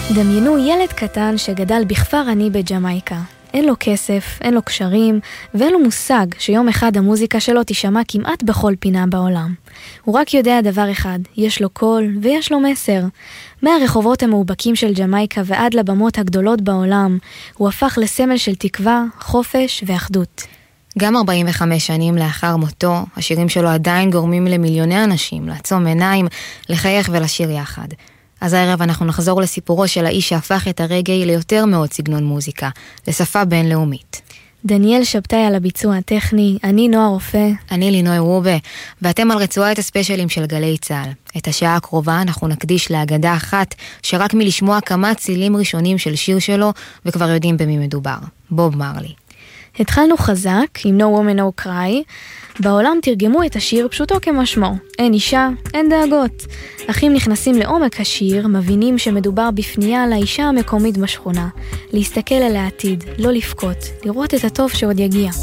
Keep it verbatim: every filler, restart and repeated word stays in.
דמיינו ילד קטן שגדל בכפר עני בג'מייקה. אין לו כסף, אין לו קשרים, ואין לו מושג שיום אחד המוזיקה שלו תשמע כמעט בכל פינה בעולם. הוא רק יודע דבר אחד, יש לו קול ויש לו מסר. מהרחובות המאובקים של ג'מייקה ועד לבמות הגדולות בעולם, הוא הפך לסמל של תקווה, חופש ואחדות. גם ארבעים וחמש שנים לאחר מותו, השירים שלו עדיין גורמים למיליוני אנשים לעצום עיניים, לחייך ולשיר יחד. אז הערב אנחנו נחזור לסיפורו של האיש שהפך את הרגעי ליותר מאוד סגנון מוזיקה, לשפה בינלאומית. דניאל שבתאי על הביצוע הטכני, אני נועה רופא. אני לינוי רובה, ואתם על רצועת הספיישלים של גלי צהל. את השעה הקרובה אנחנו נקדיש להגדה אחת, שרק מלשמוע כמה צילים ראשונים של שיר שלו, וכבר יודעים במי מדובר. בוב מרלי. התחלנו חזק עם No Woman No Cry. בעולם תרגמו את השיר פשוטו כמשמעו. אין אישה, אין דאגות. אחים נכנסים לעומק השיר, מבינים שמדובר בפנייה לאישה המקומית בשכונה. להסתכל על העתיד, לא לפקוט, לראות את הטוב שעוד יגיע.